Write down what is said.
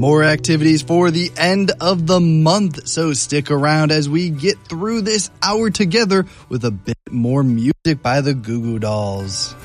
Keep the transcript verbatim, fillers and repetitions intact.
more activities for the end of the month. So stick around as we get through this hour together with a bit more music by the Goo Goo Dolls.